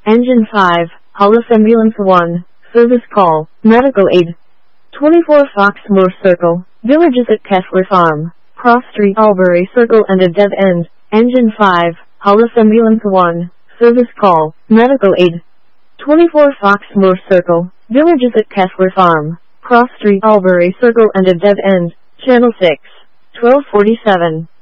Engine 5, Hollis Ambulance 1, Service Call, Medical Aid. 24 Foxmoor Circle, Villages at Kessler Farm, Cross Street Albury Circle and a dead end. Engine 5, Hollis Ambulance 1, Service Call, Medical Aid. 24 Foxmoor Circle, Villages at Kessler Farm, Cross Street Albury Circle and a dead end. Channel 6, 1247.